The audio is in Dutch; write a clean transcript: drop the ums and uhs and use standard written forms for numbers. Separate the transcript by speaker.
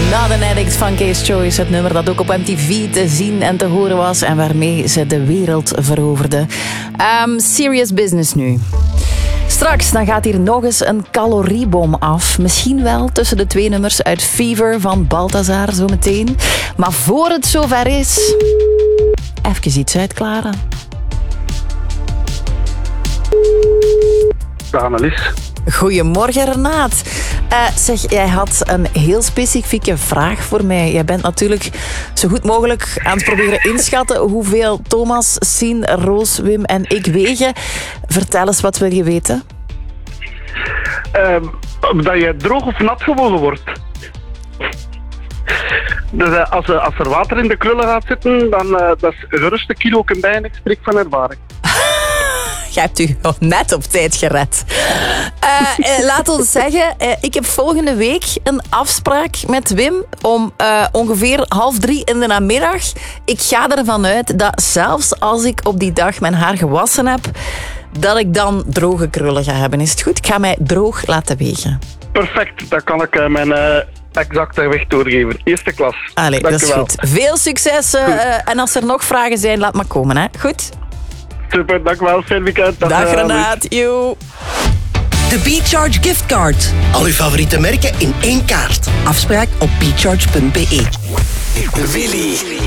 Speaker 1: Not an Addict van Case Choice. Het nummer dat ook op MTV te zien en te horen was en waarmee ze de wereld veroverde. Serious business nu. Straks dan gaat hier nog eens een caloriebom af. Misschien wel tussen de twee nummers uit Fever van Balthazar zometeen. Maar voor het zover is, even iets uitklaren.
Speaker 2: Dag Annelies.
Speaker 1: Goedemorgen Renaat. Zeg, jij had een heel specifieke vraag voor mij. Jij bent natuurlijk zo goed mogelijk aan het proberen inschatten hoeveel Thomas, Sien, Roos, Wim en ik wegen. Vertel eens, wat wil je weten?
Speaker 2: Dat je droog of nat gewogen wordt. Dus als er water in de krullen gaat zitten, dan dat is gerust een kilo bij en ik spreek van ervaring.
Speaker 1: Jij hebt u nog net op tijd gered. Laat ons zeggen, ik heb volgende week een afspraak met Wim om ongeveer 2:30 in de namiddag. Ik ga ervan uit dat zelfs als ik op die dag mijn haar gewassen heb, dat ik dan droge krullen ga hebben. Is het goed? Ik ga mij droog laten wegen.
Speaker 2: Perfect, dan kan ik mijn exacte gewicht doorgeven. Eerste klas.
Speaker 1: Allee, dat is goed. Veel succes. En als er nog vragen zijn, laat maar komen. Hè? Goed?
Speaker 2: Super, dankjewel. Fijn weekend.
Speaker 1: Dag Renaat. Joe.
Speaker 3: De BeCharge giftcard.
Speaker 4: Al uw favoriete merken in één kaart.
Speaker 3: Afspraak op becharge.be.
Speaker 4: Willy.